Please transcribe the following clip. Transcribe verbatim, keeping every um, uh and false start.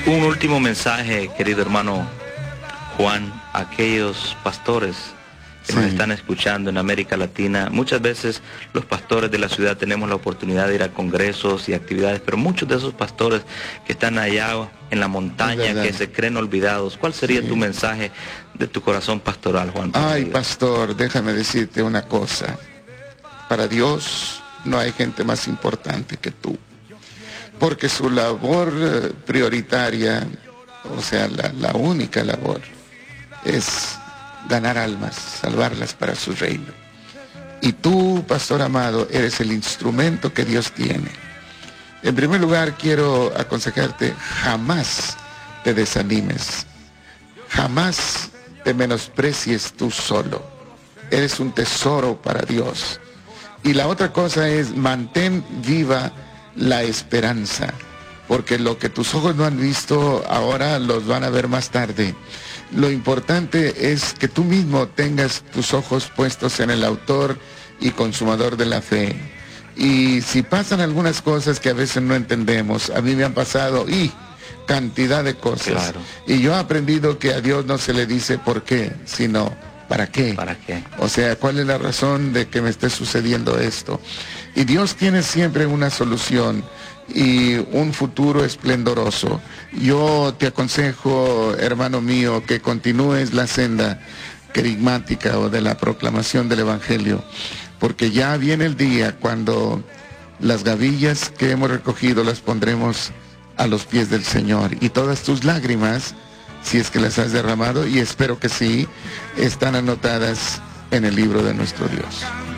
Un último mensaje, querido hermano Juan, a aquellos pastores que sí. nos están escuchando en América Latina. Muchas veces los pastores de la ciudad tenemos la oportunidad de ir a congresos y actividades, pero muchos de esos pastores que están allá en la montaña, que se creen olvidados, ¿cuál sería sí. tu mensaje de tu corazón pastoral, Juan? Ay, pastor, déjame decirte una cosa. Para Dios no hay gente más importante que tú, porque su labor prioritaria, o sea, la, la única labor, es ganar almas, salvarlas para su reino. Y tú, pastor amado, eres el instrumento que Dios tiene. En primer lugar, quiero aconsejarte, jamás te desanimes, jamás te menosprecies tú solo. Eres un tesoro para Dios. Y la otra cosa es, mantén viva la esperanza, porque lo que tus ojos no han visto ahora los van a ver más tarde. Lo importante es que tú mismo tengas tus ojos puestos en el autor y consumador de la fe. Y si pasan algunas cosas que a veces no entendemos, a mí me han pasado y cantidad de cosas. Claro. Y yo he aprendido que a Dios no se le dice por qué, sino ¿para qué? ¿Para qué? O sea, ¿cuál es la razón de que me esté sucediendo esto? Y Dios tiene siempre una solución y un futuro esplendoroso. Yo te aconsejo, hermano mío, que continúes la senda querigmática o de la proclamación del Evangelio, porque ya viene el día cuando las gavillas que hemos recogido las pondremos a los pies del Señor, y todas tus lágrimas, si es que las has derramado, y espero que sí, están anotadas en el libro de nuestro Dios.